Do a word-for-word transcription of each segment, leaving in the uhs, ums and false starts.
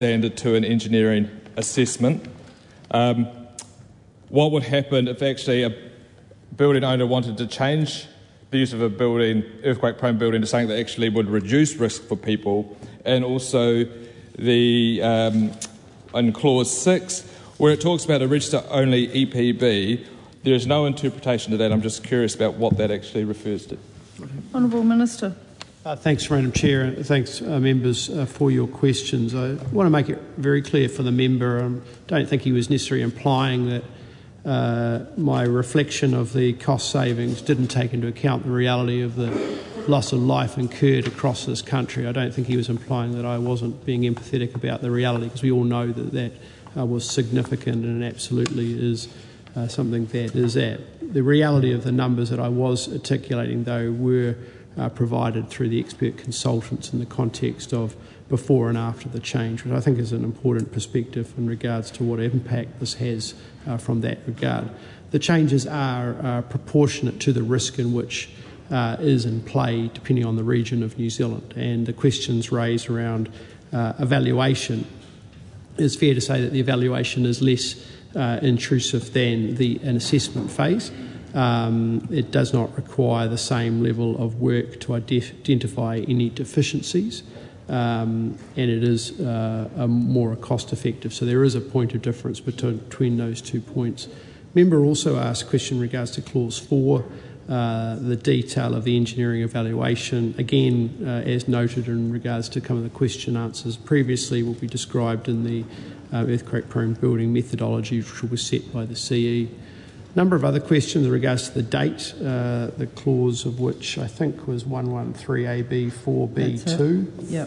standard to an engineering assessment. Um, what would happen if actually a building owner wanted to change the use of a building, earthquake-prone building, to something that actually would reduce risk for people? And also the um, in clause six, where it talks about a register-only E P B, there is no interpretation to that. I'm just curious about what that actually refers to. Honourable Minister. Uh, thanks, Madam Chair, and thanks, uh, members, uh, for your questions. I want to make it very clear for the member, I um, don't think he was necessarily implying that uh, my reflection of the cost savings didn't take into account the reality of the loss of life incurred across this country. I don't think he was implying that I wasn't being empathetic about the reality, because we all know that that uh, was significant and absolutely is uh, something that is at. The reality of the numbers that I was articulating, though, were Uh, provided through the expert consultants in the context of before and after the change, which I think is an important perspective in regards to what impact this has uh, from that regard. The changes are uh, proportionate to the risk in which uh, is in play depending on the region of New Zealand, and the questions raised around uh, evaluation, it's fair to say that the evaluation is less uh, intrusive than the an assessment phase. Um, it does not require the same level of work to identify any deficiencies, um, and it is uh, a more cost effective. So there is a point of difference between, between those two points. Member also asked a question in regards to clause four, uh, the detail of the engineering evaluation. Again, uh, as noted in regards to some of the question answers previously, will be described in the uh, earthquake-prone building methodology, which was set by the C E. Number of other questions in regards to the date, uh, the clause of which I think was one thirteen A B four B two. Yep.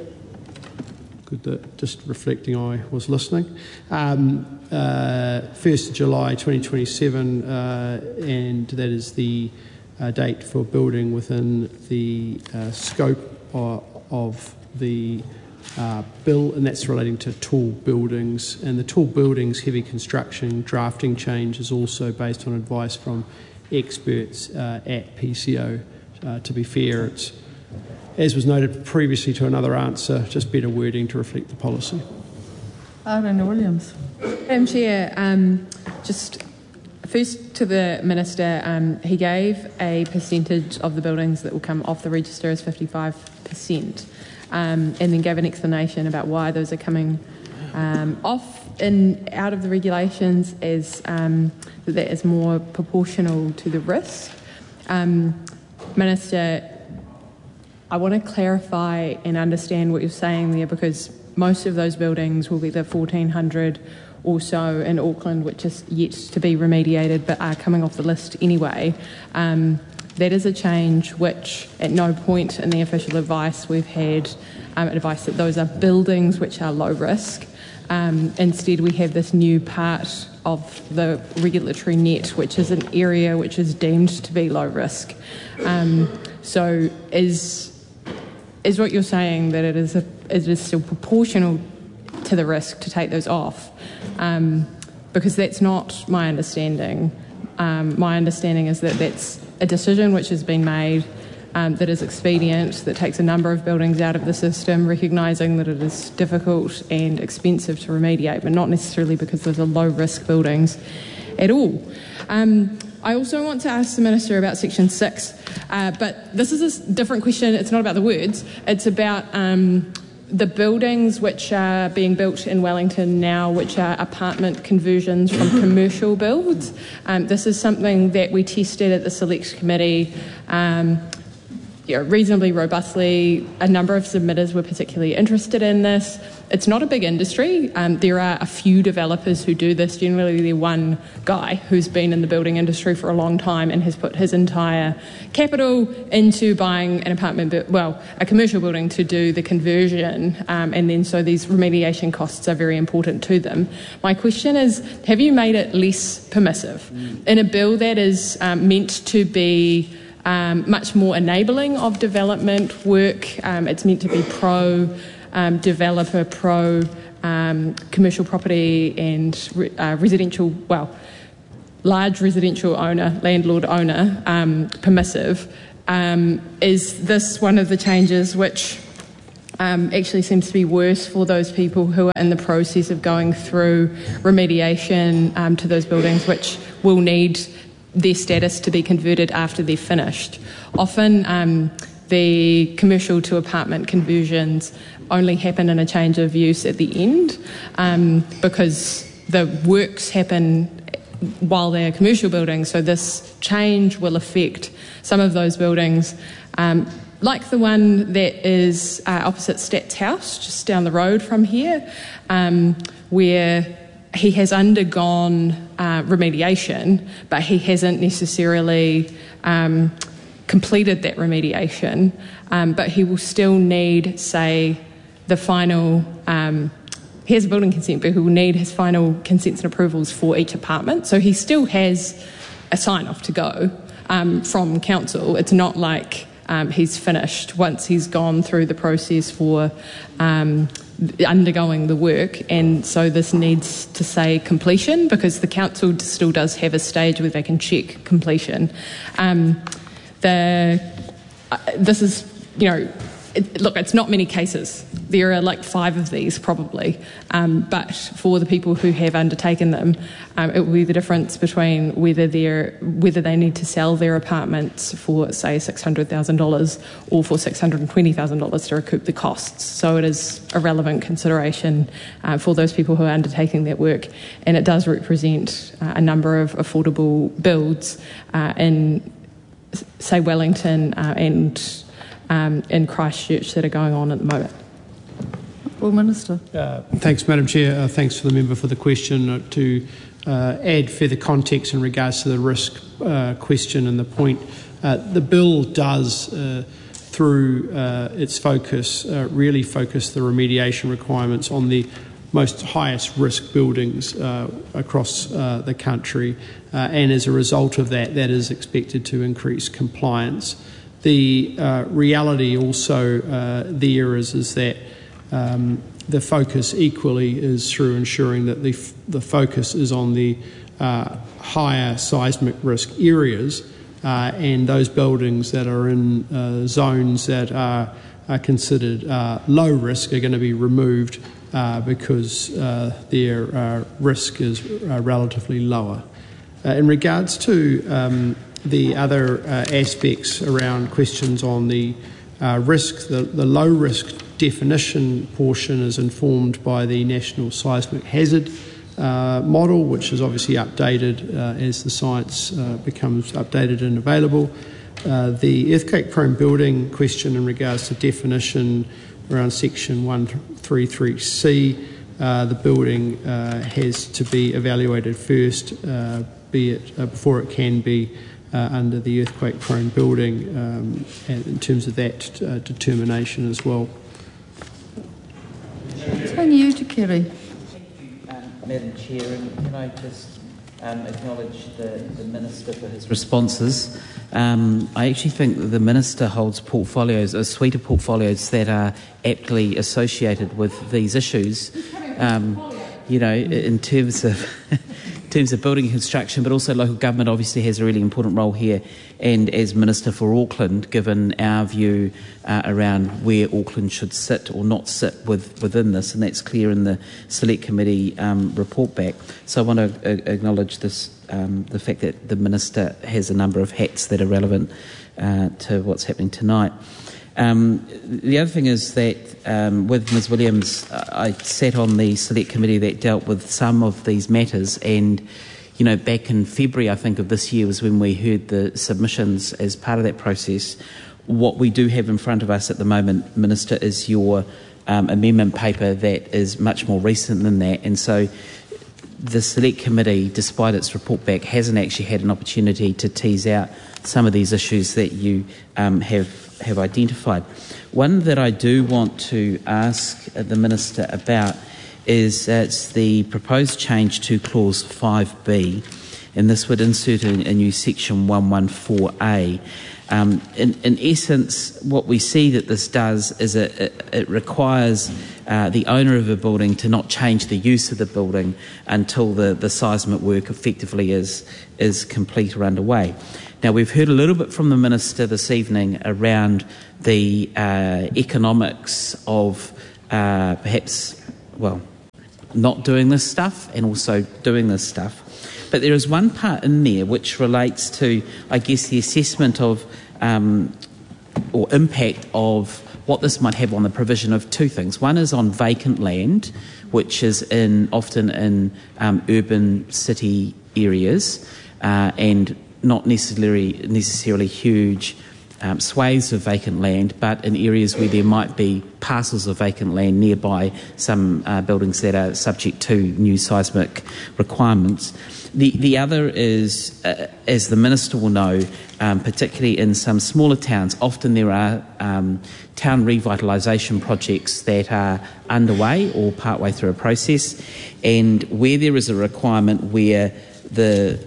Good that just reflecting I was listening. Um, uh, first of July twenty twenty-seven, uh, and that is the uh, date for building within the uh, scope of, of the Uh, bill, and that's relating to tall buildings. And the tall buildings, heavy construction, drafting change is also based on advice from experts uh, at P C O. Uh, to be fair, it's, as was noted previously to another answer, just better wording to reflect the policy. Arlene Williams. Madam Chair, um, just first to the Minister, um, he gave a percentage of the buildings that will come off the register as fifty-five percent. Um, and then gave an explanation about why those are coming um, off and out of the regulations, as um, that, that is more proportional to the risk. Um, Minister, I want to clarify and understand what you're saying there, because most of those buildings will be the fourteen hundred or so in Auckland, which is yet to be remediated but are coming off the list anyway. Um, That is a change which at no point in the official advice we've had um, advice that those are buildings which are low risk. Um, instead, we have this new part of the regulatory net, which is an area which is deemed to be low risk. Um, so is, is what you're saying that it is, a, it is still proportional to the risk to take those off? Um, because that's not my understanding. Um, my understanding is that that's a decision which has been made um, that is expedient, that takes a number of buildings out of the system, recognising that it is difficult and expensive to remediate, but not necessarily because those are low-risk buildings at all. Um, I also want to ask the Minister about Section six, uh, but this is a different question. It's not about the words. It's about um, the buildings which are being built in Wellington now, which are apartment conversions from commercial builds. Um, this is something that we tested at the Select Committee um, you know, reasonably robustly. A number of submitters were particularly interested in this. It's not a big industry. Um, there are a few developers who do this. Generally, they're one guy who's been in the building industry for a long time and has put his entire capital into buying an apartment, well, a commercial building to do the conversion, um, and then so these remediation costs are very important to them. My question is, have you made it less permissive in a bill that is um, meant to be um, much more enabling of development work? Um, it's meant to be pro Um, developer, pro um, commercial property and re- uh, residential, well, large residential owner, landlord owner, um, permissive. Um, is this one of the changes which um, actually seems to be worse for those people who are in the process of going through remediation um, to those buildings, which will need their status to be converted after they're finished. Often um, the commercial to apartment conversions only happen in a change of use at the end um, because the works happen while they're commercial buildings, so this change will affect some of those buildings, um, like the one that is uh, opposite Stats House, just down the road from here, um, where he has undergone uh, remediation, but he hasn't necessarily um, completed that remediation, um, but he will still need, say, the final... Um, He has a building consent, but he will need his final consents and approvals for each apartment. So he still has a sign-off to go um, from council. It's not like um, he's finished once he's gone through the process for um, undergoing the work. And so this needs to say completion, because the council still does have a stage where they can check completion. Um, the uh, this is, you know... It, look, it's not many cases. There are like five of these probably, um, but for the people who have undertaken them, um, it will be the difference between whether they're whether they need to sell their apartments for, say, six hundred thousand dollars or for six hundred twenty thousand dollars to recoup the costs. So it is a relevant consideration uh, for those people who are undertaking that work, and it does represent uh, a number of affordable builds uh, in, say, Wellington uh, and Um, in Christchurch that are going on at the moment. Well, Minister. Uh, thanks, Madam Chair. Uh, thanks for the member for the question. Uh, to uh, add further context in regards to the risk uh, question and the point, uh, the bill does, uh, through uh, its focus, uh, really focus the remediation requirements on the most highest risk buildings uh, across uh, the country, uh, and as a result of that, that is expected to increase compliance. The uh, reality also uh, there is, is that um, the focus equally is through ensuring that the, f- the focus is on the uh, higher seismic risk areas, uh, and those buildings that are in uh, zones that are, are considered uh, low risk are going to be removed uh, because uh, their uh, risk is uh, relatively lower. Uh, in regards to um, the other uh, aspects around questions on the uh, risk, the, the low risk definition portion is informed by the National Seismic Hazard uh, model, which is obviously updated uh, as the science uh, becomes updated and available. Uh, the earthquake prone building question in regards to definition around section one thirty-three C, uh, the building uh, has to be evaluated first, uh, be it uh, before it can be Uh, under the earthquake-prone building, um, and in terms of that uh, determination as well. Turn you to Kerry. Thank you, um, Madam Chair, and can I just um, acknowledge the, the Minister for his responses. Um, I actually think that the Minister holds portfolios, a suite of portfolios that are aptly associated with these issues, um, you know, in terms of... in terms of building and construction, but also local government obviously has a really important role here, and as Minister for Auckland, given our view uh, around where Auckland should sit or not sit with, within this, and that's clear in the Select Committee um, report back. So I want to uh, acknowledge this, um, the fact that the Minister has a number of hats that are relevant uh, to what's happening tonight. Um, the other thing is that um, with Miz Williams, I sat on the Select Committee that dealt with some of these matters, and you know, back in February, I think, of this year was when we heard the submissions as part of that process. What we do have in front of us at the moment, Minister, is your um, amendment paper that is much more recent than that, and so the Select Committee, despite its report back, hasn't actually had an opportunity to tease out some of these issues that you um, have have identified. One that I do want to ask the Minister about is uh, it's the proposed change to clause five B, and this would insert a, a new section one fourteen A. Um, in, in essence, what we see that this does is it, it, it requires uh, the owner of a building to not change the use of the building until the, the seismic work effectively is, is complete or underway. Now, we've heard a little bit from the Minister this evening around the uh, economics of uh, perhaps, well, not doing this stuff and also doing this stuff. But there is one part in there which relates to, I guess, the assessment of um, or impact of what this might have on the provision of two things. One is on vacant land, which is in often in um, urban city areas uh, and not necessarily necessarily huge um, swathes of vacant land, but in areas where there might be parcels of vacant land nearby some uh, buildings that are subject to new seismic requirements. The, the other is, uh, as the Minister will know, um, particularly in some smaller towns, often there are um, town revitalisation projects that are underway or partway through a process, and where there is a requirement where the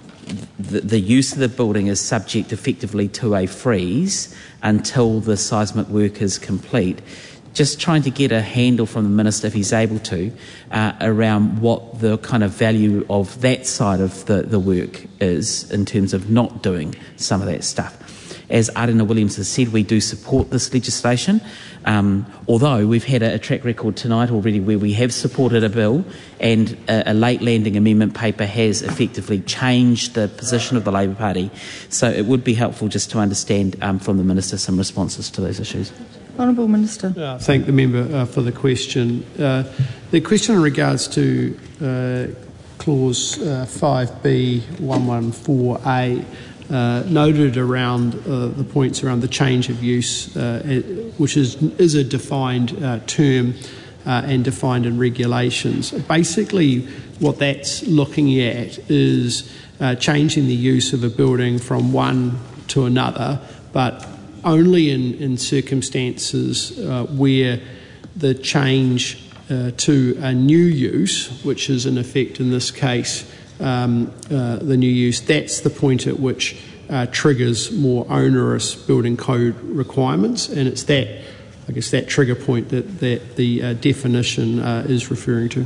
The, the use of the building is subject effectively to a freeze until the seismic work is complete. Just trying to get a handle from the Minister, if he's able to, uh, around what the kind of value of that side of the, the work is in terms of not doing some of that stuff. As Arena Williams has said, we do support this legislation, um, although we've had a, a track record tonight already where we have supported a bill and a, a late landing amendment paper has effectively changed the position of the Labour Party. So it would be helpful just to understand um, from the Minister some responses to those issues. Honourable Minister. Uh, thank the member uh, for the question. Uh, the question in regards to uh, clause uh, five B one fourteen A Uh, noted around uh, the points around the change of use, uh, which is is a defined uh, term uh, and defined in regulations. Basically, what that's looking at is uh, changing the use of a building from one to another, but only in, in circumstances uh, where the change uh, to a new use, which is in effect in this case Um, uh, the new use, that's the point at which uh, triggers more onerous building code requirements, and it's that, I guess, that trigger point that, that the uh, definition uh, is referring to.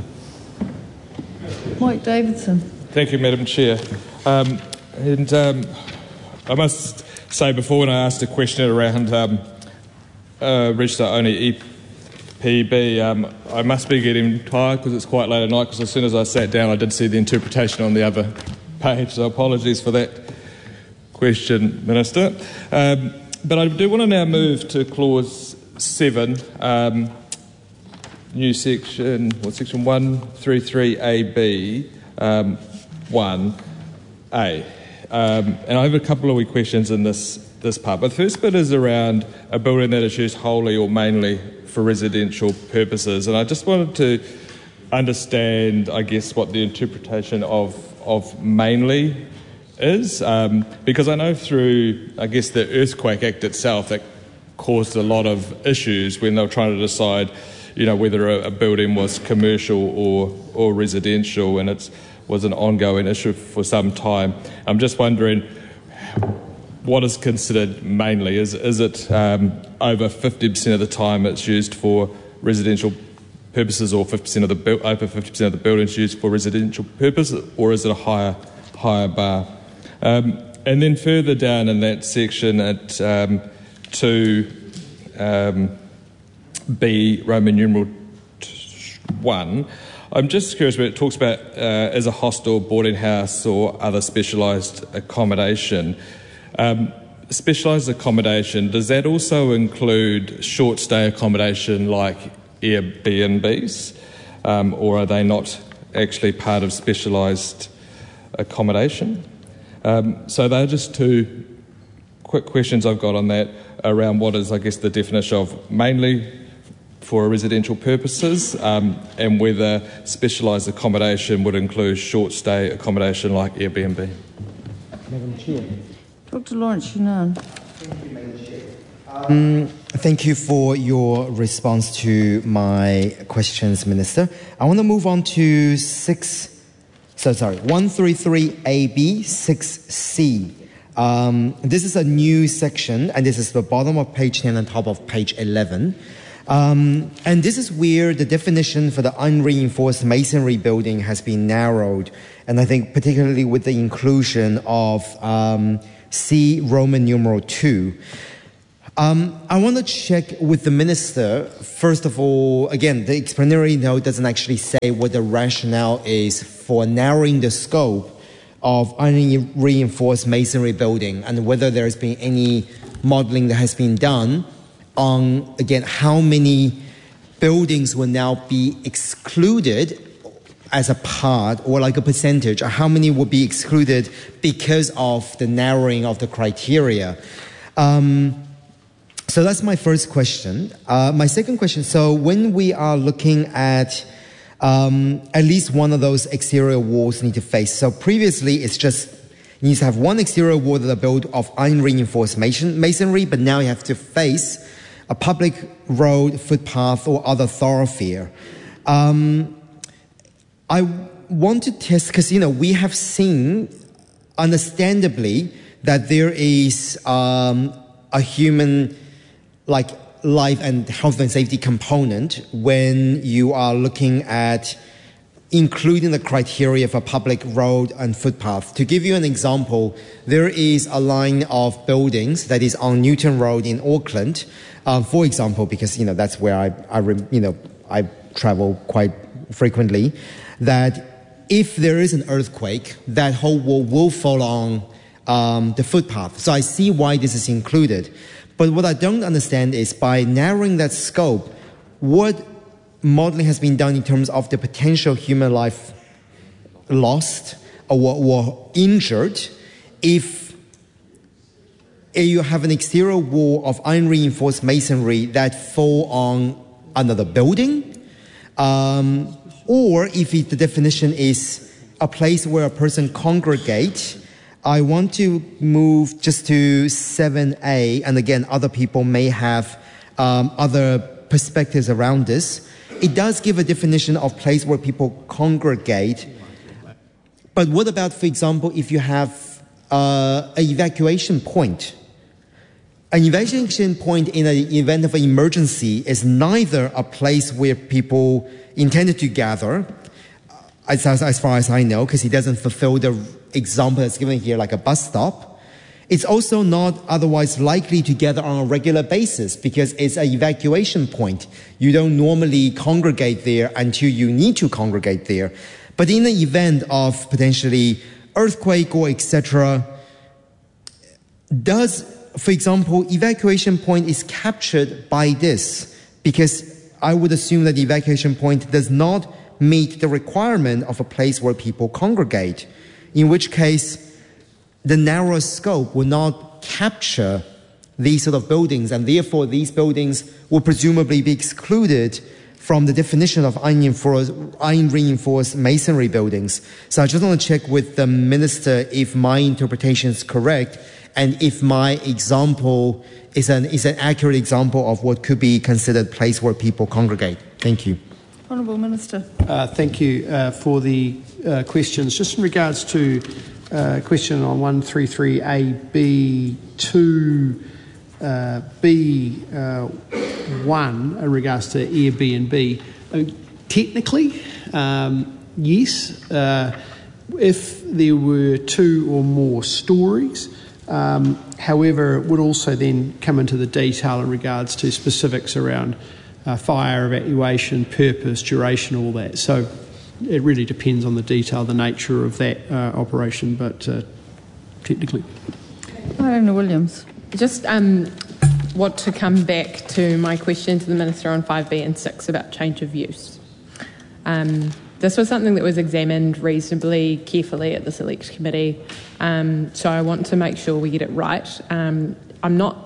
Mike Davidson. Thank you, Madam Chair. Um, and um, I must say, before when I asked a question around um, uh, register-only E P B, um, I must be getting tired because it's quite late at night, because as soon as I sat down I did see the interpretation on the other page, so apologies for that question, Minister. Um, but I do want to now move to clause seven, um, new section, what, section one thirty-three A B, um, one A. Um, and I have a couple of wee questions in this, this part. But the first bit is around a building that is used wholly or mainly for residential purposes, and I just wanted to understand, I guess, what the interpretation of of mainly is, um, because I know through, I guess, the Earthquake Act itself that caused a lot of issues when they were trying to decide, you know, whether a, a building was commercial or or residential, and it was an ongoing issue for some time. I'm just wondering, what is considered mainly? Is is it um, over fifty percent of the time it's used for residential purposes, or fifty percent of the bu- over fifty percent of the buildings used for residential purposes, or is it a higher higher bar? Um, and then further down in that section at um, two um, B Roman numeral one, I'm just curious where it talks about uh, as a hostel, boarding house, or other specialised accommodation. Um, specialised accommodation, does that also include short stay accommodation like Airbnbs, um, or are they not actually part of specialised accommodation? Um, so they're just two quick questions I've got on that around what is, I guess, the definition of mainly for residential purposes, um, and whether specialised accommodation would include short stay accommodation like Airbnb. Madam Chair. Doctor Lawrence Shannon. Thank you, Madam Chair. Um, thank you for your response to my questions, Minister. I want to move on to six, so sorry, one thirty-three A B six C. Um, this is a new section, and this is the bottom of page ten and top of page eleven. Um, and this is where the definition for the unreinforced masonry building has been narrowed, and I think particularly with the inclusion of um, see Roman numeral two. Um, I want to check with the minister. First of all, again, the explanatory note doesn't actually say what the rationale is for narrowing the scope of iron reinforced masonry building and whether there's been any modeling that has been done on, again, how many buildings will now be excluded as a part or like a percentage, or how many will be excluded because of the narrowing of the criteria. Um, So that's my first question. Uh, my second question, so when we are looking at um, at least one of those exterior walls need to face. So previously it's just, you need to have one exterior wall that are built of iron reinforced mason, masonry, but now you have to face a public road, footpath, or other thoroughfare. Um, I want to test, because, you know, we have seen, understandably, that there is um, a human like life and health and safety component when you are looking at including the criteria for public road and footpath. To give you an example, there is a line of buildings that is on Newton Road in Auckland, uh, for example, because, you know, that's where I, I, you know, I travel quite frequently, that if there is an earthquake, that whole wall will fall on um, the footpath. So I see why this is included. But what I don't understand is by narrowing that scope, what modeling has been done in terms of the potential human life lost or, or injured if you have an exterior wall of iron reinforced masonry that fall on another building, um, or if it, the definition is a place where a person congregates. I want to move just to seven A, and again, other people may have um, other perspectives around this. It does give a definition of place where people congregate, but what about, for example, if you have uh, an evacuation point? An evacuation point in an event of an emergency is neither a place where people intended to gather, as, as far as I know, because it doesn't fulfill the example that's given here, like a bus stop. It's also not otherwise likely to gather on a regular basis because it's an evacuation point. You don't normally congregate there until you need to congregate there. But in the event of potentially earthquake or et cetera, does, for example, evacuation point is captured by this? Because I would assume that the evacuation point does not meet the requirement of a place where people congregate, in which case the narrow scope will not capture these sort of buildings, and therefore these buildings will presumably be excluded from the definition of iron reinforced, iron reinforced masonry buildings. So I just want to check with the minister if my interpretation is correct and if my example is an, is an accurate example of what could be considered place where people congregate. Thank you. Honourable Minister. Uh, thank you uh, for the uh, questions. Just in regards to uh, question on one thirty-three A B two uh, B uh, one in regards to Airbnb, I mean, technically, um, yes. Uh, if there were two or more stories, um, however, it would also then come into the detail in regards to specifics around Uh, fire, evacuation, purpose, duration, all that. So it really depends on the detail, the nature of that uh, operation, but uh, technically. Irene Williams. Just um, want to come back to my question to the Minister on five B and six about change of use. Um, this was something that was examined reasonably carefully at the Select Committee, um, so I want to make sure we get it right. Um, I'm not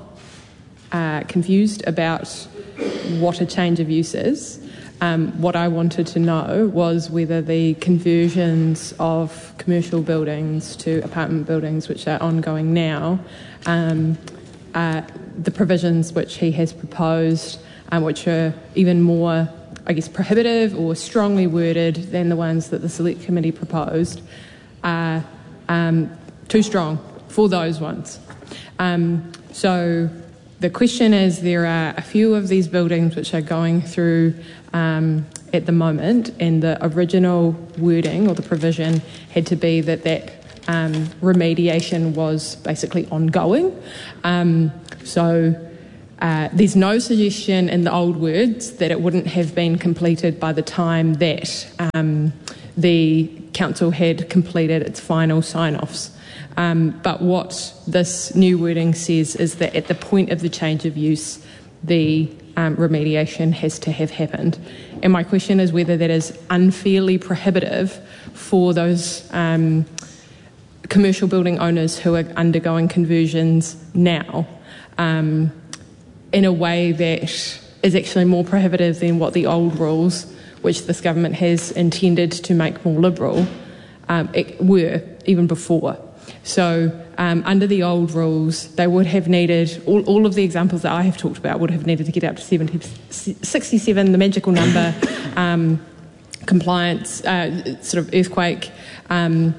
uh, confused about what a change of use is. Um, what I wanted to know was whether the conversions of commercial buildings to apartment buildings, which are ongoing now, um, uh, the provisions which he has proposed, um, which are even more, I guess, prohibitive or strongly worded than the ones that the Select Committee proposed, are um, too strong for those ones. Um, so the question is, there are a few of these buildings which are going through um, at the moment, and the original wording or the provision had to be that that um, remediation was basically ongoing. Um, so uh, there's no suggestion in the old words that it wouldn't have been completed by the time that um, the council had completed its final sign-offs. Um, but what this new wording says is that at the point of the change of use, the um, remediation has to have happened. And my question is whether that is unfairly prohibitive for those um, commercial building owners who are undergoing conversions now, um, in a way that is actually more prohibitive than what the old rules, which this government has intended to make more liberal, um, it were even before. So um, under the old rules, they would have needed, all, all of the examples that I have talked about would have needed to get up to seventy, sixty-seven, the magical number, um, compliance, uh, sort of earthquake um,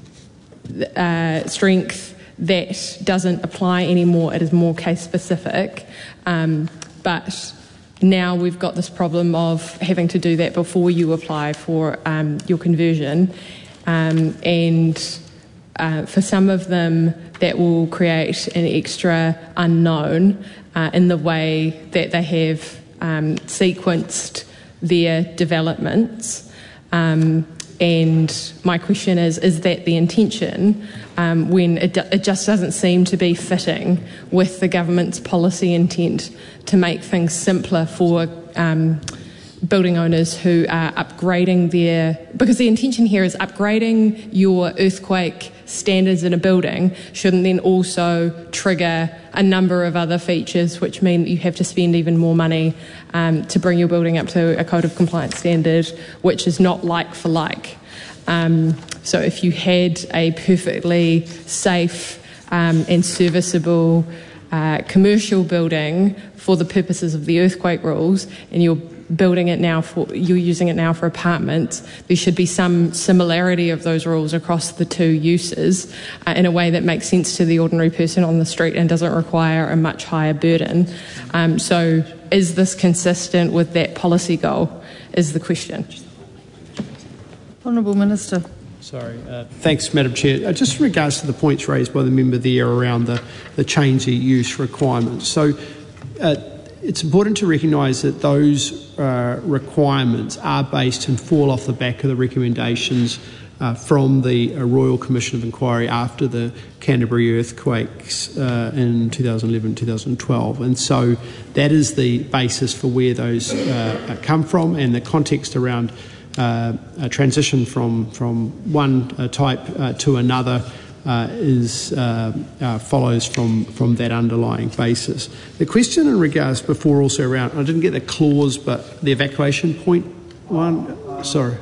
uh, strength that doesn't apply anymore. It is more case specific. Um, but now we've got this problem of having to do that before you apply for um, your conversion. Um, and Uh, for some of them, that will create an extra unknown uh, in the way that they have um, sequenced their developments. Um, and my question is, is that the intention um, when it, it just doesn't seem to be fitting with the government's policy intent to make things simpler for um, building owners who are upgrading their, because the intention here is upgrading your earthquake standards in a building shouldn't then also trigger a number of other features which mean that you have to spend even more money um, to bring your building up to a code of compliance standard which is not like for like. Um, so if you had a perfectly safe um, and serviceable uh, commercial building for the purposes of the earthquake rules and you're building it now for, you're using it now for apartments, there should be some similarity of those rules across the two uses uh, in a way that makes sense to the ordinary person on the street and doesn't require a much higher burden. Um, so is this consistent with that policy goal is the question. Honourable Minister. Sorry. Uh, thanks, Madam Chair. Uh, just in regards to the points raised by the member there around the, the change of use requirements. So uh, it's important to recognise that those uh, requirements are based and fall off the back of the recommendations uh, from the uh, Royal Commission of Inquiry after the Canterbury earthquakes uh, in two thousand eleven to two thousand twelve. And so that is the basis for where those uh, come from and the context around uh, a transition from, from one uh, type uh, to another Uh, is uh, uh, follows from, from that underlying basis. The question in regards before also around, I didn't get the clause, but the evacuation point one, sorry.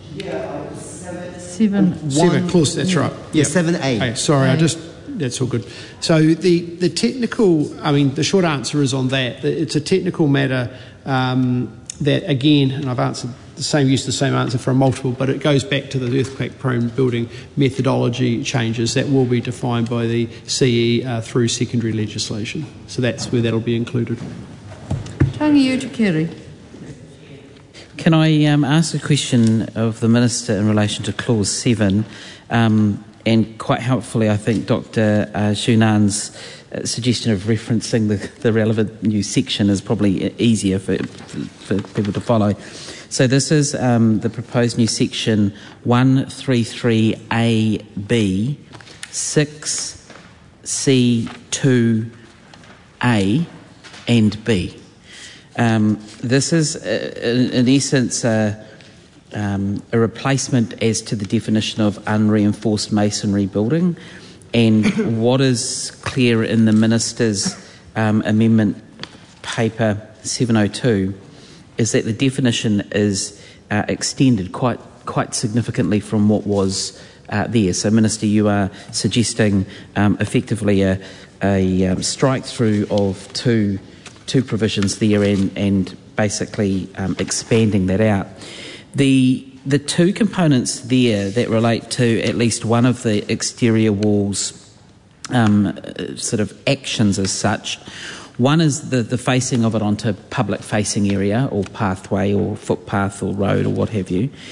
Seven. Seven, clause, that's right. Yeah, seven A. Okay, sorry, I just, that's all good. So the, the technical, I mean, the short answer is on that. It's a technical matter um, that, again, and I've answered the same use the same answer for a multiple, but it goes back to the earthquake-prone building methodology changes that will be defined by the C E uh, through secondary legislation. So that's where that'll be included. Tangi Utukiri. Can I um, ask a question of the Minister in relation to Clause seven? Um, and quite helpfully, I think Doctor Uh, Shunan's uh, suggestion of referencing the, the relevant new section is probably easier for, for people to follow. So this is um, the proposed new section one thirty-three A B six C two A and B. Um, this is, uh, in, in essence, uh, um, a replacement as to the definition of unreinforced masonry building. And what is clear in the Minister's um, amendment paper seven oh two is that the definition is uh, extended quite quite significantly from what was uh, there. So, Minister, you are suggesting um, effectively a, a um, strike through of two two provisions there and, and basically um, expanding that out. The the two components there that relate to at least one of the exterior walls um, sort of actions as such. One is the, the facing of it onto public facing area or pathway or footpath or road or what have you.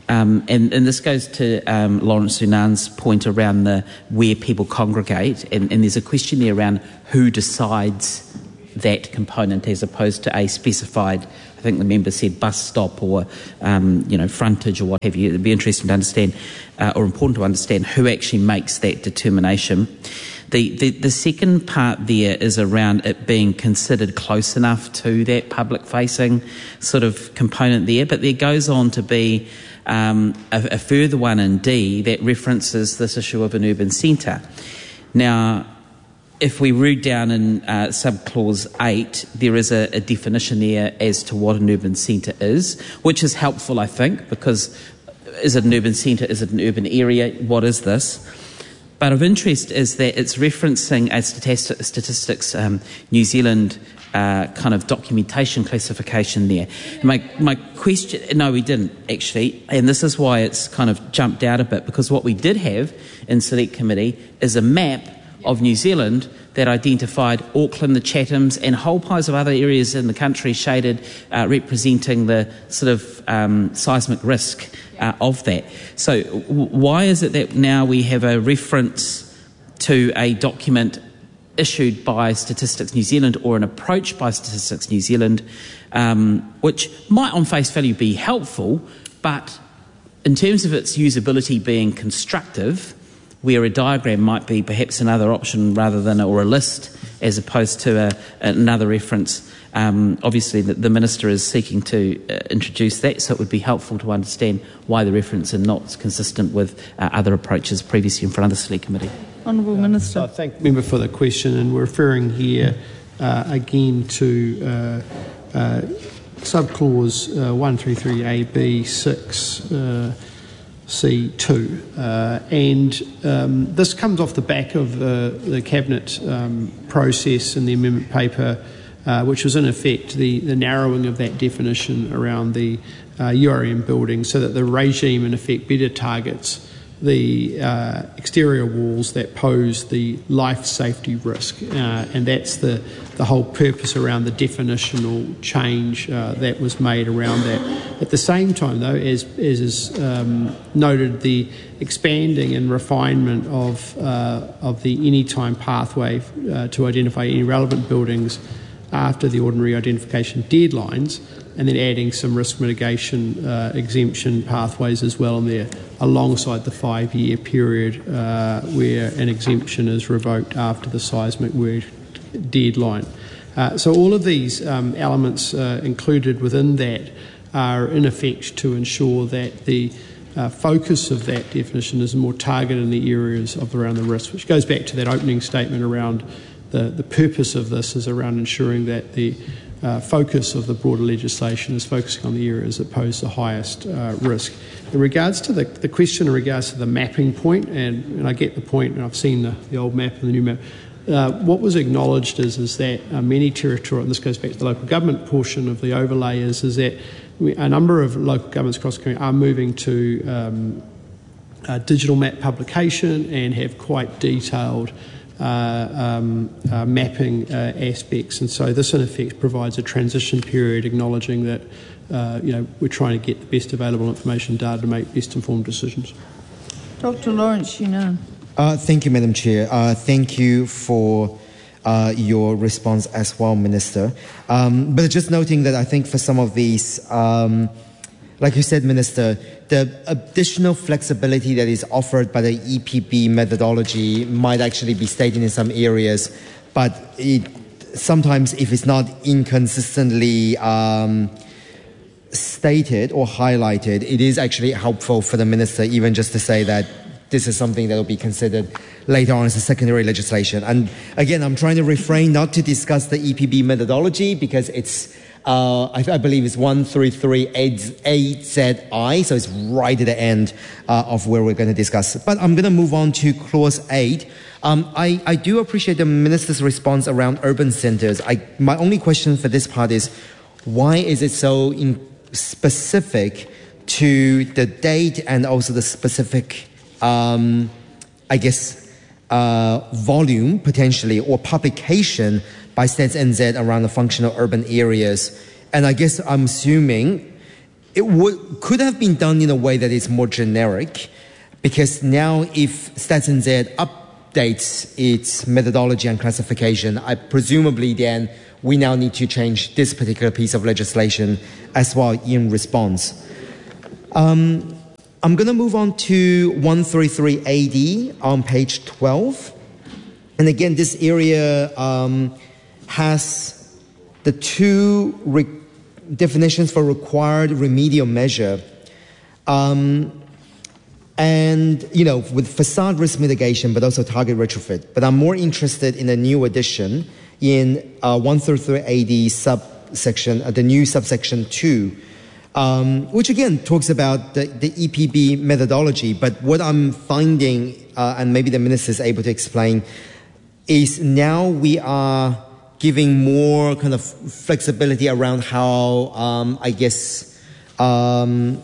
Um, and, and this goes to um, Lawrence Unan's point around the where people congregate, and, and there's a question there around who decides that component as opposed to a specified, I think the member said bus stop or um, you know frontage or what have you. It'd be interesting to understand uh, or important to understand who actually makes that determination. The, the the second part there is around it being considered close enough to that public facing sort of component there, but there goes on to be um, a, a further one in D that references this issue of an urban centre. Now, if we read down in uh, subclause eight, there is a, a definition there as to what an urban centre is, which is helpful, I think, because is it an urban centre, is it an urban area, what is this? But of interest is that it's referencing a statistic, Statistics um, New Zealand uh, kind of documentation classification there. My, my question, no, we didn't actually, and this is why it's kind of jumped out a bit, because what we did have in Select Committee is a map of New Zealand that identified Auckland, the Chathams, and whole piles of other areas in the country shaded, uh, representing the sort of um, seismic risk uh, of that. So w- why is it that now we have a reference to a document issued by Statistics New Zealand or an approach by Statistics New Zealand, um, which might on face value be helpful, but in terms of its usability being constructive, where a diagram might be perhaps another option rather than, or a list as opposed to a, another reference. Um, obviously, the, the Minister is seeking to uh, introduce that, so it would be helpful to understand why the reference is not consistent with uh, other approaches previously in front of the Select Committee. Honourable Minister. So I thank the member for the question, and we're referring here uh, again to uh, uh, subclause uh, one thirty-three A B six. Uh, C two, uh, and um, this comes off the back of uh, the Cabinet um, process in the amendment paper, uh, which was in effect the, the narrowing of that definition around the uh, U R M building, so that the regime in effect better targets the uh, exterior walls that pose the life safety risk, uh, and that's the, the whole purpose around the definitional change uh, that was made around that. At the same time, though, as, as is um, noted, the expanding and refinement of, uh, of the anytime pathway uh, to identify any relevant buildings after the ordinary identification deadlines, and then adding some risk mitigation uh, exemption pathways as well in there, alongside the five-year period uh, where an exemption is revoked after the seismic work deadline. Uh, so all of these um, elements uh, included within that are in effect to ensure that the uh, focus of that definition is more targeted in the areas of around the risk, which goes back to that opening statement around the, the purpose of this is around ensuring that the Uh, focus of the broader legislation is focusing on the areas that pose the highest uh, risk. In regards to the, the question in regards to the mapping point, and, and I get the point, and I've seen the, the old map and the new map, uh, what was acknowledged is, is that uh, many territorial, and this goes back to the local government portion of the overlay, is, is that we, a number of local governments across the country are moving to um, uh, digital map publication and have quite detailed Uh, um, uh, mapping uh, aspects, and so this in effect provides a transition period, acknowledging that uh, you know we're trying to get the best available information data to make best informed decisions. Doctor Lawrence Yunan. Uh, thank you, Madam Chair. Uh, thank you for uh, your response as well, Minister. Um, but just noting that I think for some of these, um, like you said, Minister, the additional flexibility that is offered by the E P B methodology might actually be stated in some areas, but it, sometimes if it's not inconsistently um, stated or highlighted, it is actually helpful for the Minister even just to say that this is something that will be considered later on as a secondary legislation. And again, I'm trying to refrain not to discuss the E P B methodology because it's Uh, I, I believe it's one thirty-three A Z I, so it's right at the end uh, of where we're going to discuss. But I'm going to move on to clause eight. Um, I, I do appreciate the Minister's response around urban centres. I, my only question for this part is, why is it so in specific to the date and also the specific, um, I guess, uh, volume potentially or publication by Stats N Z around the functional urban areas? And I guess I'm assuming it would, could have been done in a way that is more generic, because now if Stats N Z updates its methodology and classification, I presumably then we now need to change this particular piece of legislation as well in response. Um, I'm going to move on to one thirty-three A D on page twelve. And again, this area um, has the two re- definitions for required remedial measure. Um, and, you know, with facade risk mitigation, but also target retrofit. But I'm more interested in a new addition in uh, one thirty-three A D subsection, uh, the new subsection two, um, which again talks about the, the E P B methodology. But what I'm finding, uh, and maybe the minister is able to explain, is now we are giving more kind of flexibility around how, um, I guess, um,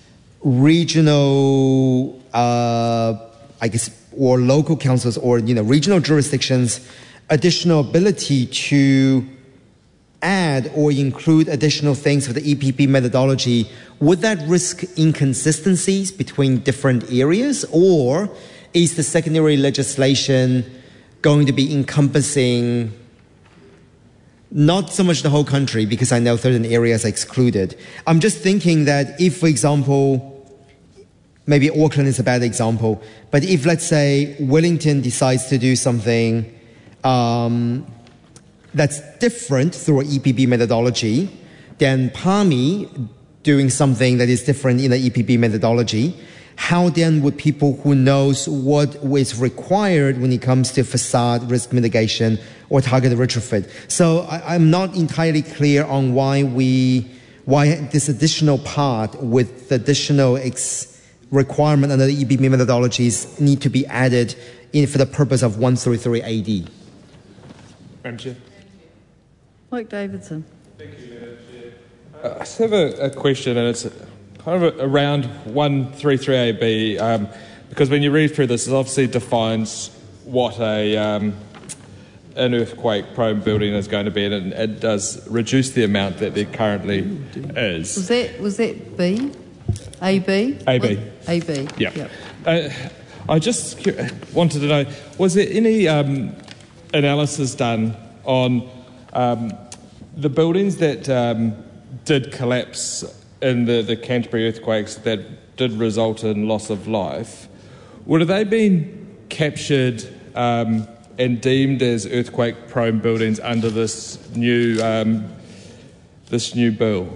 regional, uh, I guess, or local councils or, you know, regional jurisdictions additional ability to add or include additional things for the E P B methodology. Would that risk inconsistencies between different areas, or is the secondary legislation going to be encompassing not so much the whole country, because I know certain areas are excluded? I'm just thinking that if, for example, maybe Auckland is a bad example, but if, let's say, Wellington decides to do something um, that's different through an E P B methodology, then Palmy doing something that is different in the E P B methodology, how then would people who knows what is required when it comes to facade risk mitigation or targeted retrofit? So I, I'm not entirely clear on why we, why this additional part with the additional ex requirement under the E P B methodologies need to be added in for the purpose of one thirty-three A D. Madam Chair. Mike Davidson. Thank you, Madam Chair. Uh, I just have a, a question, and it's kind of around one thirty-three A B, um, because when you read through this, it obviously defines what a um, an earthquake-prone building is going to be, and it does reduce the amount that there currently is. Was that was that B? A B? A B. A B. Yeah. Yep. Uh, I just wanted to know, was there any um, analysis done on um, the buildings that um, did collapse in the, the Canterbury earthquakes that did result in loss of life? Would have they been captured um, and deemed as earthquake-prone buildings under this new um, this new bill?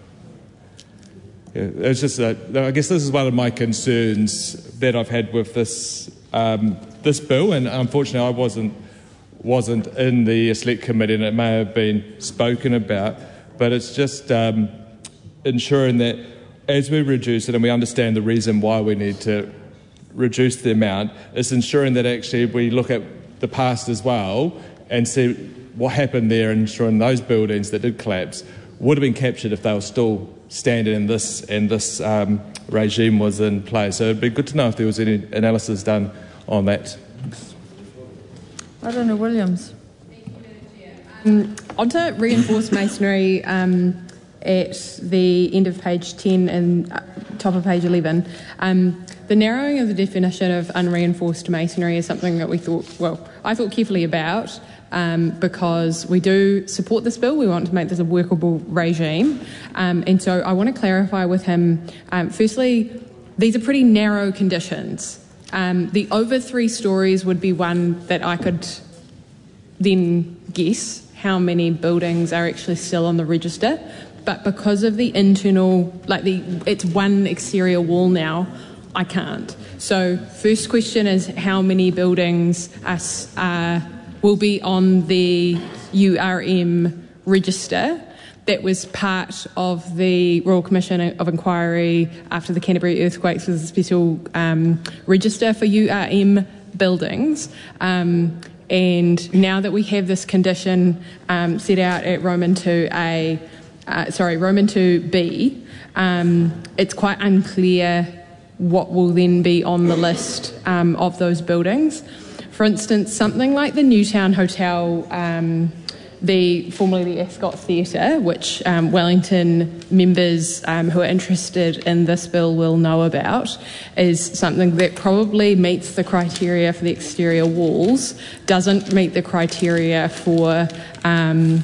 Yeah, it's just that, I guess this is one of my concerns that I've had with this um, this bill, and unfortunately I wasn't wasn't in the select committee, and it may have been spoken about, but it's just um, ensuring that as we reduce it, and we understand the reason why we need to reduce the amount, it's ensuring that actually we look at the past as well and see what happened there, and ensuring those buildings that did collapse would have been captured if they were still standing in this and this um, regime was in place. So it'd be good to know if there was any analysis done on that. I don't know, Williams. Um, onto reinforced masonry um, at the end of page ten and uh, top of page eleven. Um, the narrowing of the definition of unreinforced masonry is something that we thought, well, I thought carefully about. Um, because we do support this bill, we want to make this a workable regime, um, and so I want to clarify with him, um, firstly, these are pretty narrow conditions. Um, the over three stories would be one that I could then guess how many buildings are actually still on the register, but because of the internal, like the it's one exterior wall now, I can't. So first question is how many buildings are, are will be on the U R M register. That was part of the Royal Commission of Inquiry after the Canterbury earthquakes, with a special um, register for U R M buildings. Um, and now that we have this condition um, set out at Roman two A, uh, sorry, Roman two B, um, it's quite unclear what will then be on the list um, of those buildings. For instance, something like the Newtown Hotel um, the formerly the Ascot Theatre, which um, Wellington members um, who are interested in this bill will know about, is something that probably meets the criteria for the exterior walls, doesn't meet the criteria for um,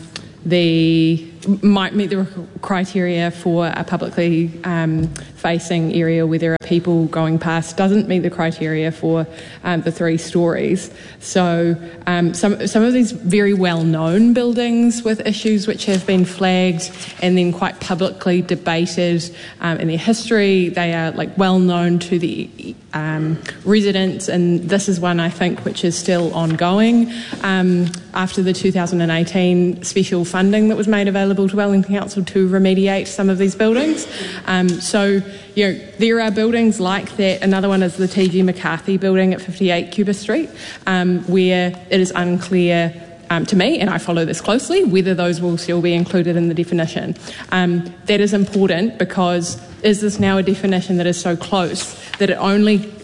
the might meet the criteria for a publicly um, facing area where there are people going past, doesn't meet the criteria for um, the three stories. So um, some some of these very well-known buildings with issues which have been flagged and then quite publicly debated um, in their history, they are like well known to the um, residents, and this is one I think which is still ongoing um, after the two thousand eighteen special funding that was made available to Wellington Council to remediate some of these buildings. Um, so, you know, there are buildings like that. Another one is the T G McCarthy building at fifty-eight Cuba Street, um, where it is unclear um, to me, and I follow this closely, whether those will still be included in the definition. Um, that is important because is this now a definition that is so close that it only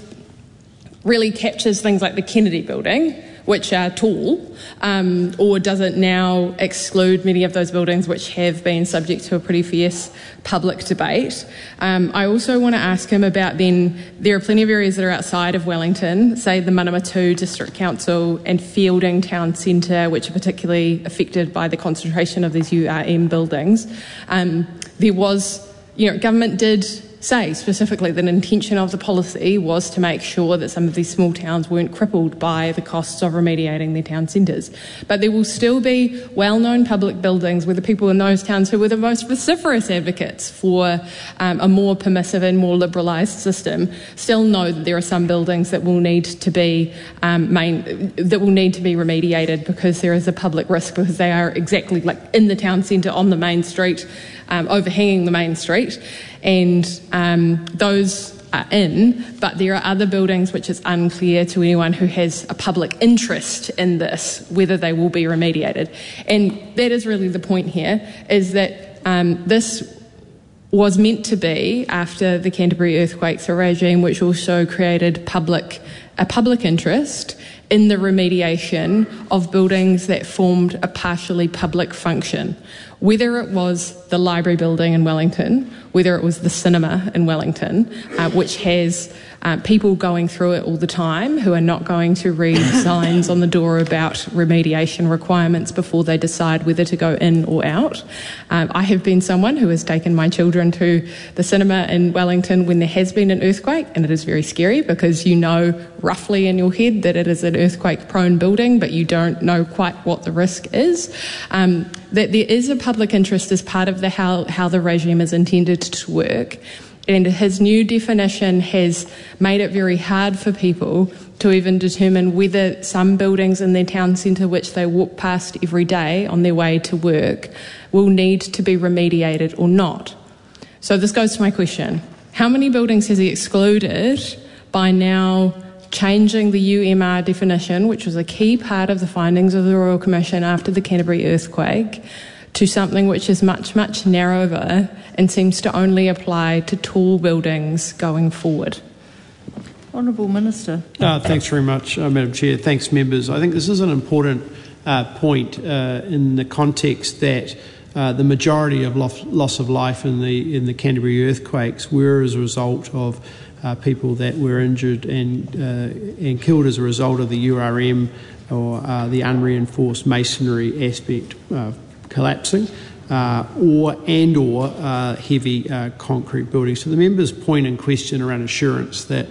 really captures things like the Kennedy building, which are tall, um, or does it now exclude many of those buildings which have been subject to a pretty fierce public debate? Um, I also want to ask him about then, there are plenty of areas that are outside of Wellington, say the Manawatu District Council and Fielding Town Centre, which are particularly affected by the concentration of these U R M buildings. Um, there was, you know, government did say specifically that an intention of the policy was to make sure that some of these small towns weren't crippled by the costs of remediating their town centres. But there will still be well-known public buildings where the people in those towns who were the most vociferous advocates for um, a more permissive and more liberalised system still know that there are some buildings that will need to be um, main, that will need to be remediated because there is a public risk, because they are exactly like in the town centre on the main street, um, overhanging the main street. And um, those are in, but there are other buildings which is unclear to anyone who has a public interest in this, whether they will be remediated. And that is really the point here, is that um, this was meant to be after the Canterbury earthquakes, a regime which also created public a public interest in the remediation of buildings that formed a partially public function, whether it was the library building in Wellington, whether it was the cinema in Wellington, uh, which has uh, people going through it all the time who are not going to read signs on the door about remediation requirements before they decide whether to go in or out. Um, I have been someone who has taken my children to the cinema in Wellington when there has been an earthquake, and it is very scary because you know roughly in your head that it is an earthquake-prone building, but you don't know quite what the risk is. Um, that there is a public interest as part of the how, how the regime is intended to work, and his new definition has made it very hard for people to even determine whether some buildings in their town centre, which they walk past every day on their way to work, will need to be remediated or not. So this goes to my question. How many buildings has he excluded by now changing the U M R definition, which was a key part of the findings of the Royal Commission after the Canterbury earthquake, to something which is much, much narrower and seems to only apply to tall buildings going forward? Honourable Minister. Uh, thanks very much, uh, Madam Chair. Thanks, members. I think this is an important uh, point uh, in the context that uh, the majority of loss, loss of life in the in the Canterbury earthquakes were as a result of uh, people that were injured and uh, and killed as a result of the U R M or uh, the unreinforced masonry aspect uh, collapsing, uh, or and or uh, heavy uh, concrete buildings. So the member's point and question around assurance that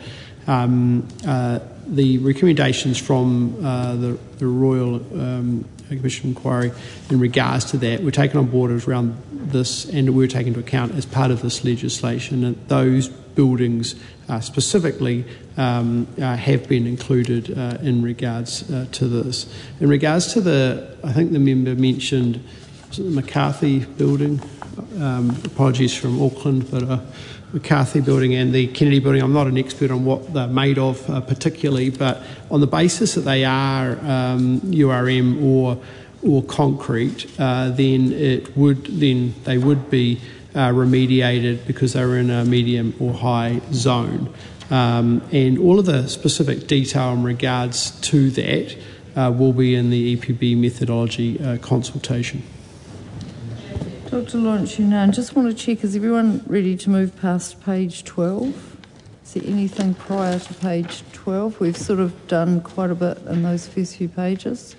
um, uh, the recommendations from uh, the, the Royal um, Commission inquiry in regards to that were taken on board as around this, and were taken into account as part of this legislation, and those buildings uh, specifically um, uh, have been included uh, in regards uh, to this. In regards to the, I think the member mentioned, was it the McCarthy building? Um, apologies from Auckland, but uh, McCarthy building and the Kennedy building. I'm not an expert on what they're made of uh, particularly, but on the basis that they are um, U R M or or concrete, uh, then it would then they would be uh, remediated because they were in a medium or high zone, um, and all of the specific detail in regards to that uh, will be in the E P B methodology uh, consultation. Doctor Lawrence Yunan, just want to check, is everyone ready to move past page twelve? Is there anything prior to page twelve? We've sort of done quite a bit in those first few pages.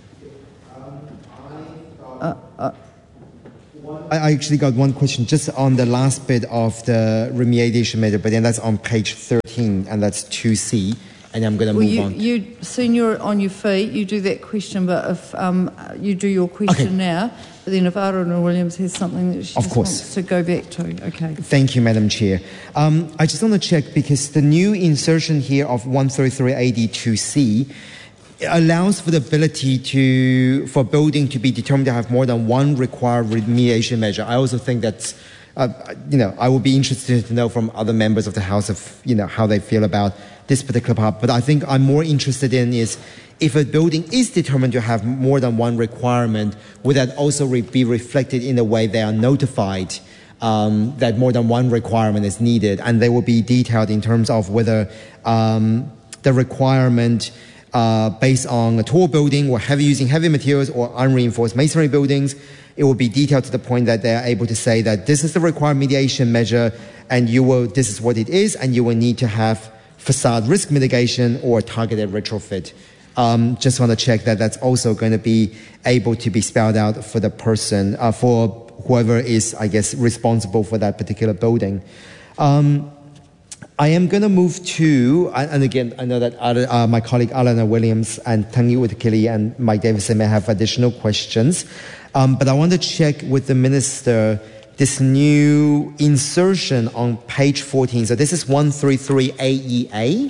Uh, uh, I actually got one question just on the last bit of the remediation measure, but then that's on page thirteen, and that's two C, and I'm going to well, move you, on. You, soon you're on your feet, you do that question, but if um, you do your question Okay. now, but then if Arona Williams has something that she Of just course. wants to go back to, okay. Thank you, Madam Chair. Um, I just want to check because the new insertion here of one thirty-three A D two C allows for the ability to for building to be determined to have more than one required remediation measure. I also think that's, uh, you know, I would be interested to know from other members of the House of, you know, how they feel about this particular part. But I think I'm more interested in is if a building is determined to have more than one requirement, would that also re- be reflected in the way they are notified um, that more than one requirement is needed, and they will be detailed in terms of whether um, the requirement Uh, based on a tall building or heavy using heavy materials or unreinforced masonry buildings, it will be detailed to the point that they are able to say that this is the required mediation measure, and you will this is what it is, and you will need to have facade risk mitigation or targeted retrofit. Um, just want to check that that's also going to be able to be spelled out for the person, uh, for whoever is, I guess, responsible for that particular building. Um, I am going to move to, and again, I know that uh, my colleague Alana Williams and Tangi Utakili and Mike Davison may have additional questions, um, but I want to check with the Minister this new insertion on page fourteen. So this is one thirty-three A E A.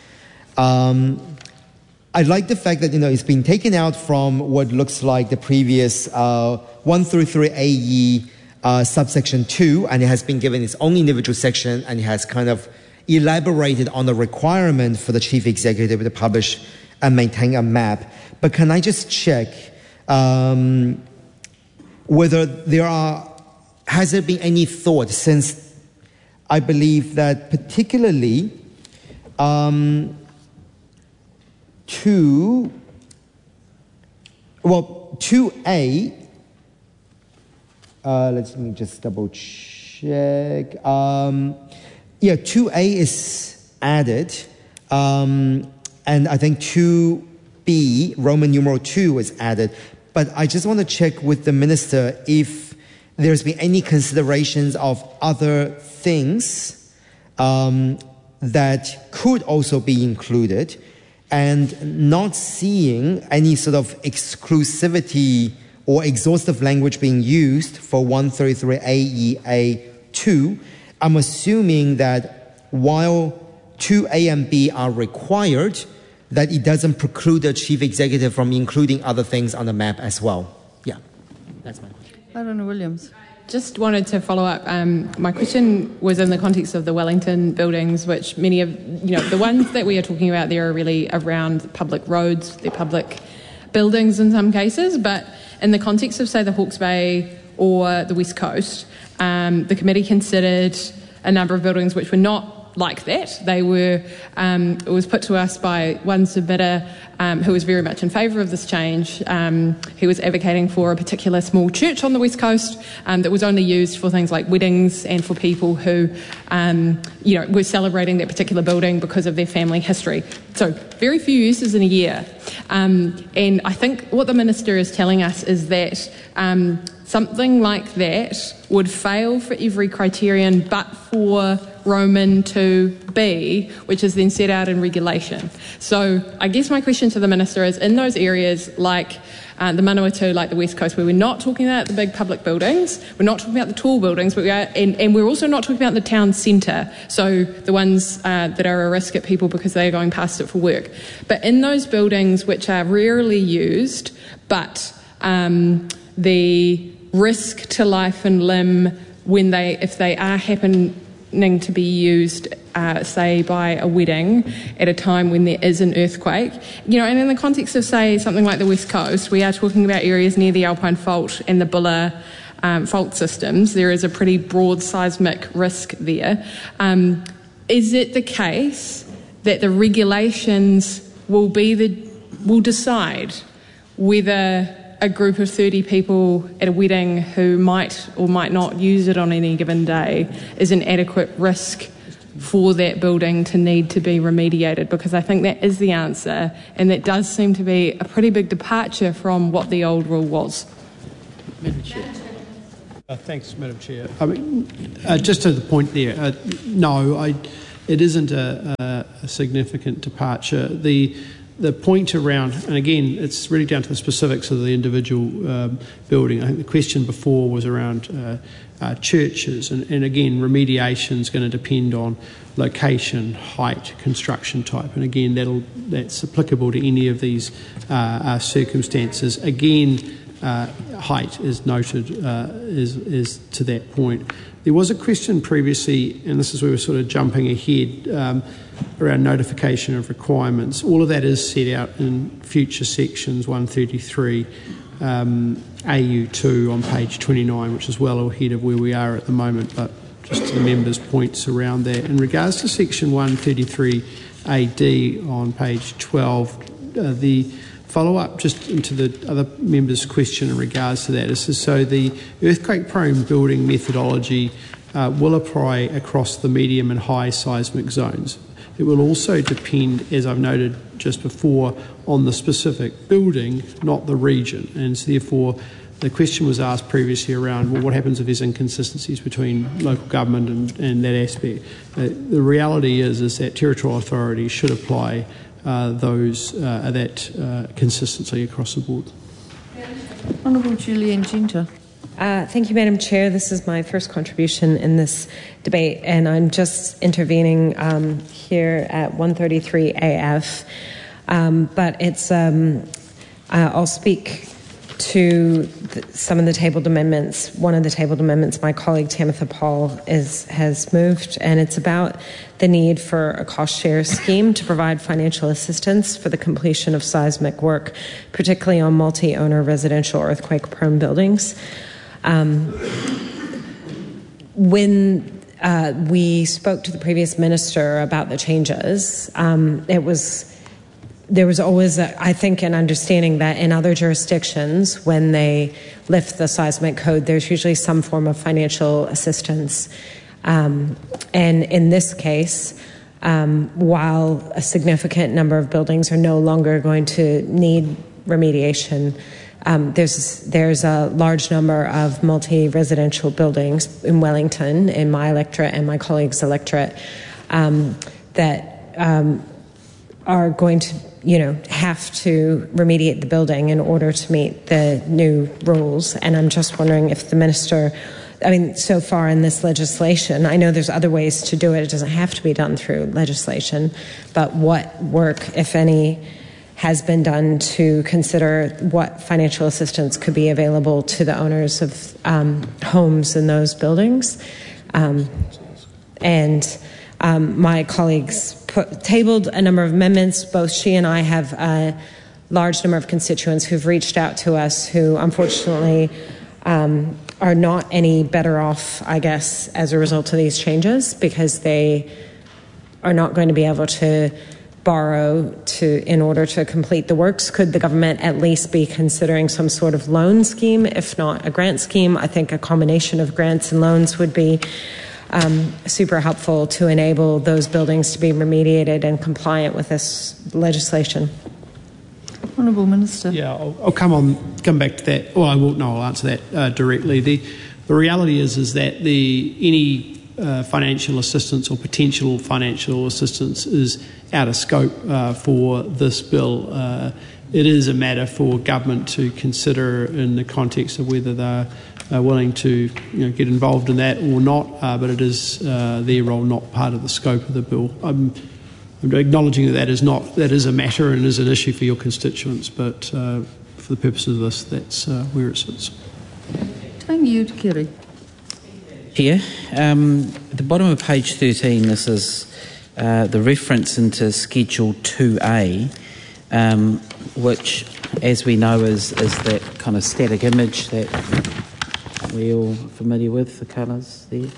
Um, I like the fact that, you know, it's been taken out from what looks like the previous uh, one thirty-three A E uh, subsection two, and it has been given its own individual section, and it has kind of elaborated on the requirement for the chief executive to publish and maintain a map. But can I just check um, whether there are, has there been any thought, since I believe that particularly um, two, well, two A, uh, let's, let me just double check. Um, Yeah, two A is added, um, and I think two B, Roman numeral two, is added. But I just want to check with the Minister if there's been any considerations of other things um, that could also be included, and not seeing any sort of exclusivity or exhaustive language being used for one thirty-three A E A two. I'm assuming that while two A and B are required, that it doesn't preclude the chief executive from including other things on the map as well. Yeah, that's my question. Arona Williams. Just wanted to follow up. Um, my question was in the context of the Wellington buildings, which many of, you know, the ones that we are talking about there are really around public roads, they're public buildings in some cases, but in the context of, say, the Hawke's Bay or the West Coast, Um, the committee considered a number of buildings which were not like that. They were, um, it was put to us by one submitter um, who was very much in favour of this change. Um, he was advocating for a particular small church on the West Coast um, that was only used for things like weddings and for people who, um, you know, were celebrating that particular building because of their family history. So very few uses in a year. Um, and I think what the Minister is telling us is that um, something like that would fail for every criterion but for Roman two B, which is then set out in regulation. So I guess my question to the Minister is, in those areas like uh, the Manawatu, like the West Coast, where we're not talking about the big public buildings, we're not talking about the tall buildings, but we are, and, and we're also not talking about the town centre, so the ones uh, that are a risk at people because they are going past it for work. But in those buildings which are rarely used, but um, the risk to life and limb when they, if they are happening to be used, uh, say, by a wedding at a time when there is an earthquake, you know, and in the context of, say, something like the West Coast, we are talking about areas near the Alpine Fault and the Buller um, fault systems. There is a pretty broad seismic risk there. Um, is it the case that the regulations will be the will decide whether a group of thirty people at a wedding who might or might not use it on any given day is an adequate risk for that building to need to be remediated, because I think that is the answer, and that does seem to be a pretty big departure from what the old rule was. Madam Chair. Uh, thanks, Madam Chair. I mean, uh, just to the point there, uh, no, I, it isn't a, a, a significant departure. The the point around, and again, it's really down to the specifics of the individual um, building. I think the question before was around uh, uh, churches, and, and again, remediation is going to depend on location, height, construction type, and again, that'll that's applicable to any of these uh, uh, circumstances. Again, uh, height is noted uh, is is to that point. There was a question previously, and this is where we're sort of jumping ahead, um, around notification of requirements. All of that is set out in future sections one thirty-three um, A U two on page twenty-nine, which is well ahead of where we are at the moment, but just to the members' points around that. In regards to section one thirty-three A D on page twelve, uh, the follow-up just into the other member's question in regards to that is so the earthquake-prone building methodology uh, will apply across the medium and high seismic zones. It will also depend, as I've noted just before, on the specific building, not the region. And so therefore, the question was asked previously around, well, what happens if there's inconsistencies between local government and, and that aspect? Uh, the reality is, is that territorial authorities should apply uh, those uh, that uh, consistency across the board. Honourable Julianne Genter. Uh, thank you, Madam Chair. This is my first contribution in this debate, and I'm just intervening um, here at one thirty-three A F. Um, but it's um, uh, I'll speak to the, some of the tabled amendments. One of the tabled amendments my colleague Tamitha Paul is, has moved, and it's about the need for a cost share scheme to provide financial assistance for the completion of seismic work, particularly on multi-owner residential earthquake-prone buildings. Um, when uh, we spoke to the previous minister about the changes, um, it was there was always, a, I think, an understanding that in other jurisdictions, when they lift the seismic code, there's usually some form of financial assistance. Um, and in this case, um, while a significant number of buildings are no longer going to need remediation, Um, there's there's a large number of multi-residential buildings in Wellington, in my electorate and my colleagues' electorate, um, that um, are going to, you know, have to remediate the building in order to meet the new rules. And I'm just wondering if the minister, I mean, so far in this legislation, I know there's other ways to do it. It doesn't have to be done through legislation, but what work, if any, has been done to consider what financial assistance could be available to the owners of um, homes in those buildings. Um, and um, my colleagues put, tabled a number of amendments. Both she and I have a large number of constituents who've reached out to us who unfortunately um, are not any better off, I guess, as a result of these changes, because they are not going to be able to borrow to in order to complete the works. Could the government at least be considering some sort of loan scheme, if not a grant scheme? I think a combination of grants and loans would be um, super helpful to enable those buildings to be remediated and compliant with this legislation. Honourable Minister. Yeah, I'll, I'll come on, come back to that. Well, I will. No, I'll answer that uh, directly. The the reality is is that the any Uh, financial assistance or potential financial assistance is out of scope uh, for this bill. Uh, it is a matter for government to consider in the context of whether they're uh, willing to, you know, get involved in that or not, uh, but it is uh, their role, not part of the scope of the bill. I'm, I'm acknowledging that that is, not, that is a matter and is an issue for your constituents, but uh, for the purposes of this, that's uh, where it sits. Thank you, Kerry. Here, um, at the bottom of page thirteen, this is uh, the reference into Schedule two A, um, which, as we know, is, is that kind of static image that we're all familiar with, the colours there.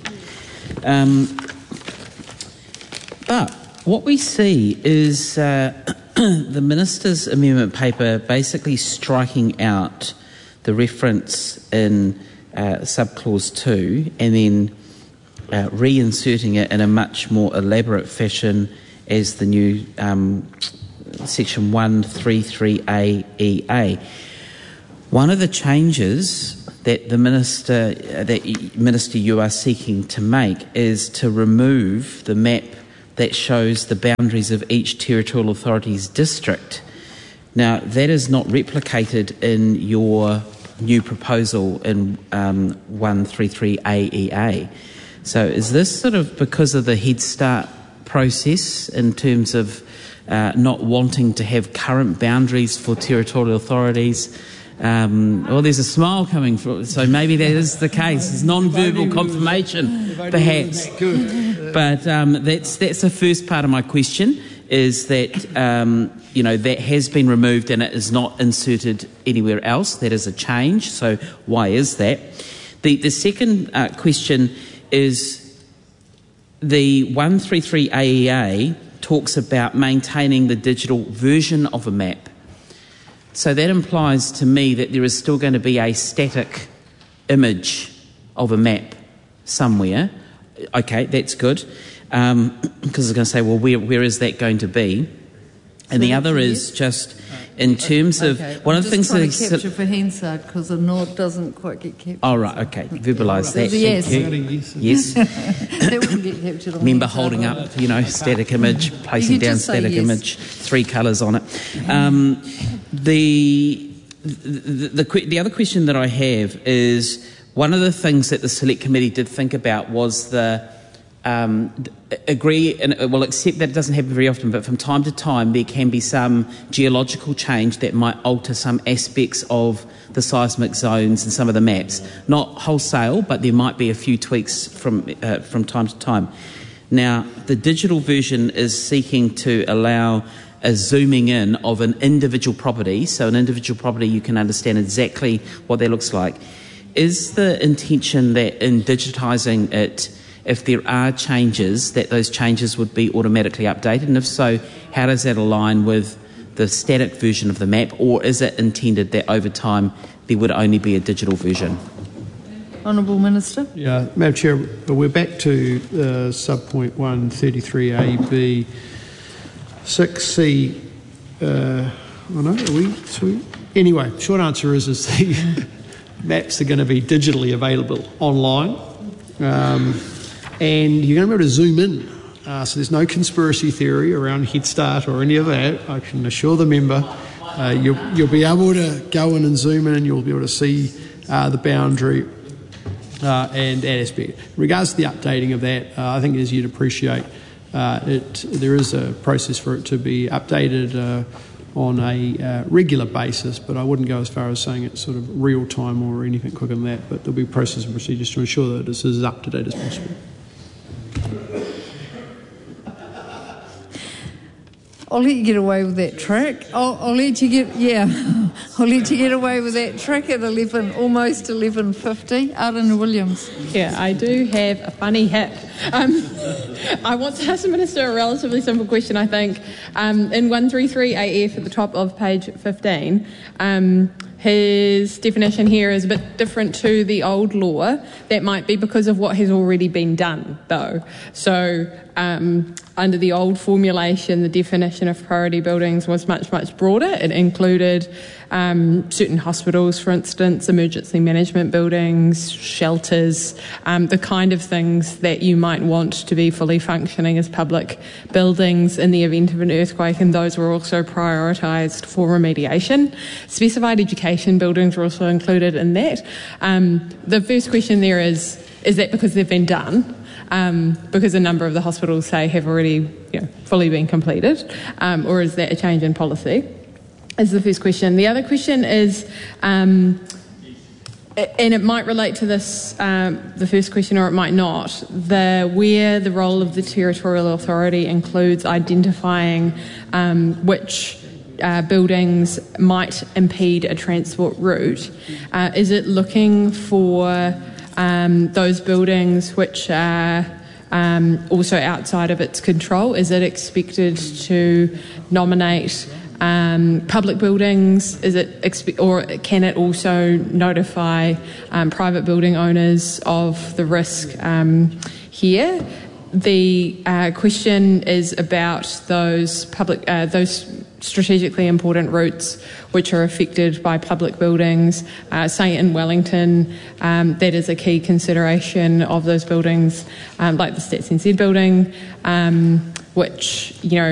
Um, but what we see is uh, the Minister's amendment paper basically striking out the reference in uh, subclause two and then uh, reinserting it in a much more elaborate fashion as the new um, section one thirty-three A E A. One of the changes that the Minister, uh, that Minister you are seeking to make is to remove the map that shows the boundaries of each territorial authority's district. Now, that is not replicated in your new proposal in um, one thirty-three A E A. So is this sort of because of the Head Start process in terms of uh, not wanting to have current boundaries for territorial authorities? Um, well, there's a smile coming from, so maybe that is the case. It's non-verbal confirmation, perhaps. But um, that's that's the first part of my question, is that um, you know that has been removed and it is not inserted anywhere else. That is a change. So why is that? The the second uh, question is the one thirty-three A E A talks about maintaining the digital version of a map. So that implies to me that there is still going to be a static image of a map somewhere. Okay, that's good. Um, because I was going to say, well, where, where is that going to be? And the other is just in terms of okay. one I'm of the just things trying that. to capture for Hansard because a nod doesn't quite get captured. Oh, right, okay. Verbalise that. Yes. Thank you. Yes. That wouldn't get captured on Remember Hansard, holding right? up, you know, static image, placing You down just say static yes. image, three colours on it. Um, the, the, the, the, the other question that I have is one of the things that the Select Committee did think about was the Um, agree and will accept that it doesn't happen very often, but from time to time there can be some geological change that might alter some aspects of the seismic zones and some of the maps. Not wholesale, but there might be a few tweaks from uh, from time to time. Now, the digital version is seeking to allow a zooming in of an individual property, so an individual property you can understand exactly what that looks like. Is the intention that in digitising it, if there are changes, that those changes would be automatically updated? And if so, how does that align with the static version of the map? Or is it intended that over time there would only be a digital version? Honourable Minister. Yeah, Madam Chair, we're back to uh, sub-point one thirty-three A B six C. Uh, oh no, are we? Sweet. Anyway, short answer is, is the maps are going to be digitally available online. Um, And you're going to be able to zoom in. Uh, so there's no conspiracy theory around Head Start or any of that. I can assure the member uh, you'll, you'll be able to go in and zoom in and you'll be able to see uh, the boundary uh, and that aspect. In regards to the updating of that, uh, I think as you'd appreciate, uh, it, there is a process for it to be updated uh, on a uh, regular basis, but I wouldn't go as far as saying it's sort of real time or anything quicker than that, but there'll be process and procedures to ensure that this is as up to date as possible. I'll let you get away with that track. I'll, I'll let you get, yeah, I'll let you get away with that track at eleven, almost eleven fifty. Arden Williams. Yeah, I do have a funny hip. Um, I want to ask the Minister a relatively simple question, I think. Um, in one thirty-three A F at the top of page fifteen, um, his definition here is a bit different to the old law. That might be because of what has already been done, though. So um, under the old formulation, the definition of priority buildings was much, much broader. It included um, certain hospitals, for instance, emergency management buildings, shelters, um, the kind of things that you might want to be fully functioning as public buildings in the event of an earthquake, and those were also prioritised for remediation. Specified education buildings were also included in that. Um, the first question there is, is that because they've been done? Um, because a number of the hospitals, say, have already you know, fully been completed, um, or is that a change in policy? Is the first question. The other question is, um, and it might relate to this, um, the first question, or it might not, the where the role of the territorial authority includes identifying um, which uh, buildings might impede a transport route. Uh, is it looking for Um, those buildings which are um, also outside of its control? Is it expected to nominate um, public buildings? Is it expe- or can it also notify um, private building owners of the risk um, here? The uh, question is about those public, uh, those strategically important routes which are affected by public buildings. Uh, say in Wellington, um, that is a key consideration of those buildings, um, like the Stats N Z building, um, which, you know,